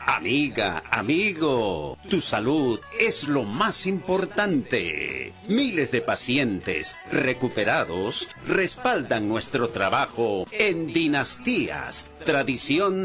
Amiga, amigo, tu salud es lo más importante. Miles de pacientes recuperados respaldan nuestro trabajo en Dinastías, tradición